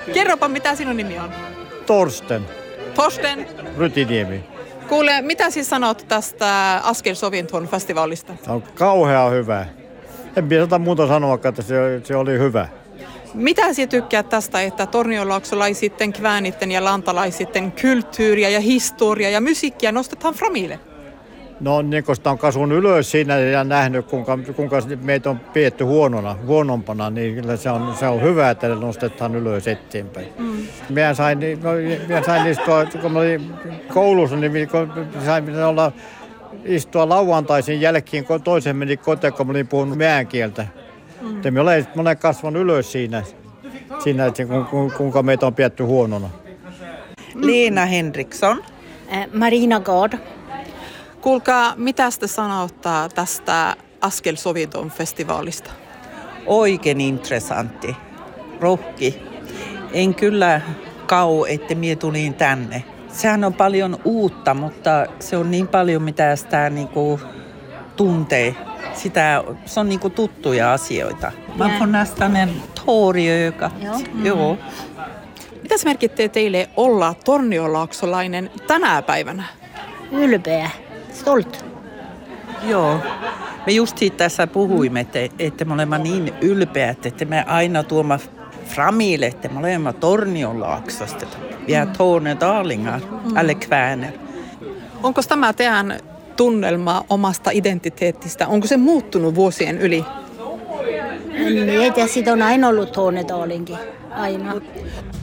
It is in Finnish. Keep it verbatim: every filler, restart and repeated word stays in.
Kerropa, mitä sinun nimi on? Torsten Torsten. Rytiniemi. Kuule, mitä siis sanot tästä Askel Sovinton festivaalista? Se on kauhean hyvä. En minä sata muuta sanoa, että se, se oli hyvä. Mitä sinä tykkäät tästä, että torniolaaksolaiset, kväänitten ja lantalaisitten kulttuuria ja historia ja musiikkia nostetaan framille? No niin, kun sitä on kasvanut ylös siinä ja nähnyt, kuinka, kuinka meitä on pidetty huonona, huonompana, niin kyllä se on, se on hyvä, että ne nostetaan ylös eteenpäin. Mm. Minä sain, no, minä sain istua, kun mä olin koulussa, niin sain olla, istua lauantaisin jälkeen, kun toisen meni kotiin, kun mä olin puhunut meidän kieltä. Mm. Minä olen, mä olen kasvanut ylös siinä, siinä että kuinka meitä on pidetty huonona. Leena Henriksson. Marina Gard. Kuulkaa, mitä te sanottaa tästä Askel Sovinton festivaalista? Oikein interessantti. Rohki. En kyllä kau, että minä tulin tänne. Sehän on paljon uutta, mutta se on niin paljon, mitä sitä niinku tuntee. Sitä, se on niinku tuttuja asioita. Mä oon nästan en torgöka. Joo. Joo. Mitä se merkittää teille olla torniolaaksolainen tänä päivänä? Ylpeä. Stolt. Joo. Me just siitä tässä puhuimme, että, että me olemme niin ylpeät, että me aina tuomme framille, että me olemme Torniolaaksosta. Vi är tornedalingar, eller kväner. Onko tämä teidän tunnelma omasta identiteetistä? Onko se muuttunut vuosien yli? En tiedä, siitä on aina ollut tornedalinkin. Aina.